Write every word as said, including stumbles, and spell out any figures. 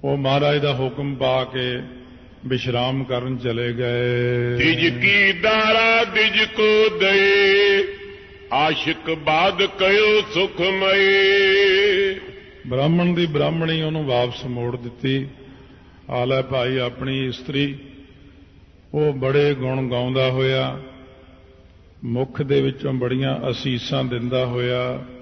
ਉਹ ਮਹਾਰਾਜ ਦਾ ਹੁਕਮ ਪਾ ਕੇ ਵਿਸ਼ਰਾਮ ਕਰਨ ਚਲੇ ਗਏ। ਤਿਜ ਕੀ ਦਾਰਾ ਦਿਜ ਕੋ ਦਏ, ਆਸ਼ਿਕ ਬਾਦ ਕਯੋ ਸੁਖਮਈ। ਬ੍ਰਾਹਮਣ ਦੀ ਬ੍ਰਾਹਮਣੀ ਉਹਨੂੰ ਵਾਪਸ ਮੋੜ ਦਿੱਤੀ। ਆ ਲੈ ਭਾਈ ਆਪਣੀ ਇਸਤਰੀ। ਉਹ ਬੜੇ ਗੁਣ ਗਾਉਂਦਾ ਹੋਇਆ, ਮੁੱਖ ਦੇ ਵਿੱਚੋਂ ਬੜੀਆਂ ਅਸੀਸਾਂ ਦਿੰਦਾ ਹੋਇਆ